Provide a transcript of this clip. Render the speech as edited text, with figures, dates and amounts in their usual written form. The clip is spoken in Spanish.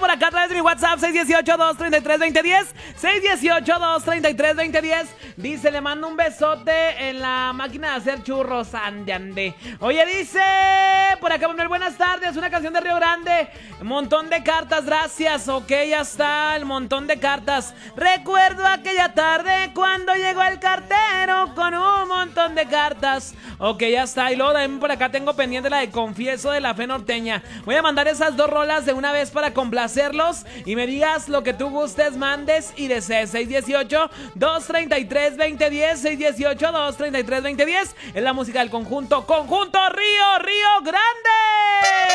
por acá a través de mi WhatsApp 618-233-2010. 618-233-2010. Dice, le mando un besote en la máquina de hacer churros. Ande. Oye, dice por acá Manuel, buenas tardes, una canción de Río Grande. Un montón de cartas, gracias. Ok, ya está, el montón de cartas. Recuerdo aquella tarde cuando llegó el cartero con un montón de cartas. Ok, ya está. Y luego también por acá tengo pendiente la de Confieso de La Fe Norteña. Voy a mandar esas dos rolas de una vez para complacerlos y me digas lo que tú gustes, mandes y desees. 618-233-2010. 618-233-2010 es la música del conjunto Río Grande.